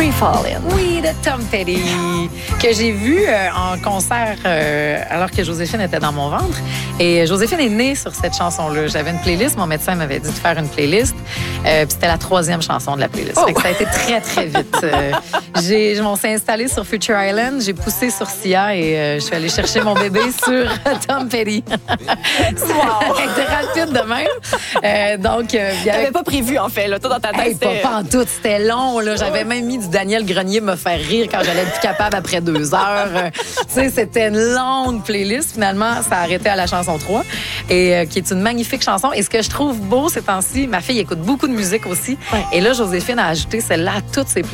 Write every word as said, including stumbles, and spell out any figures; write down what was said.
Free Fallin'. Oui, de Tom Petty, que j'ai vu euh, en concert euh, alors que Joséphine était dans mon ventre. Et Joséphine est née sur cette chanson-là. J'avais une playlist, mon médecin m'avait dit de faire une playlist. Euh, puis c'était la troisième chanson de la playlist. Oh. Fait que ça a été très, très vite. Euh, j'ai, on s'est installé sur Future Island, j'ai poussé sur Sia et euh, je suis allée chercher mon bébé sur Tom Petty. Wow! C'était rapide de même. Euh, donc, euh, il y avait T'avais pas prévu, en fait, là. Toi, dans ta tête, Hey, pas, c'était... pas en tout, c'était long. Là. J'avais même mis du Daniel Grenier me faire rire quand j'allais être plus capable après deux heures. Euh, tu sais, c'était une longue playlist. Finalement, ça a arrêté à la chanson trois, et, euh, qui est une magnifique chanson. Et ce que je trouve beau ces temps-ci, ma fille écoute beaucoup de musique aussi. Ouais. Et là, Joséphine a ajouté celle-là à toutes ses playlists.